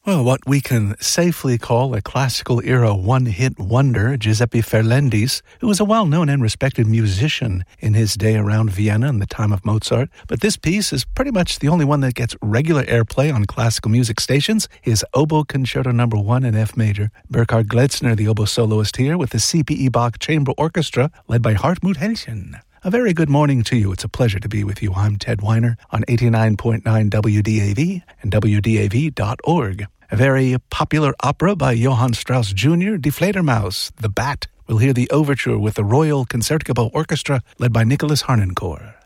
Well, what we can safely call a classical-era one-hit wonder, Giuseppe Ferlendis, who was a well-known and respected musician in his day around Vienna in the time of Mozart. But this piece is pretty much the only one that gets regular airplay on classical music stations, his Oboe Concerto No. 1 in F major. Burkhard Gleitzner, the oboe soloist here, with the C.P.E. Bach Chamber Orchestra, led by Hartmut Hellchen. A very good morning to you. It's a pleasure to be with you. I'm Ted Weiner on 89.9 WDAV and WDAV.org. A very popular opera by Johann Strauss Jr., Die Fledermaus, The Bat. We'll hear the overture with the Royal Concertgebouw Orchestra led by Nicholas Harnoncourt.